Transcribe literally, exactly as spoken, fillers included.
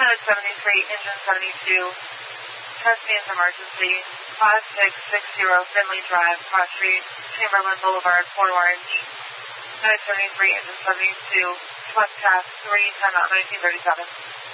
United seventy-three, engine seventy-two, test means emergency, five six six zero Finley Drive, Cross Street, Chamberlain Boulevard, Port Orange. United seventy-three, engine seventy-two, West Task three, timeout nineteen thirty-seven.